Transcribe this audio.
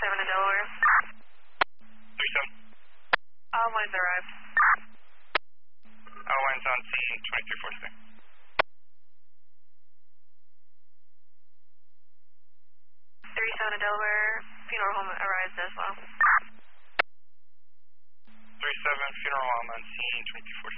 37 in Delaware. 37. Line's arrived. Line's on scene 2346. 37 in Delaware. Funeral home arrives as well. 37, funeral home on scene 2346.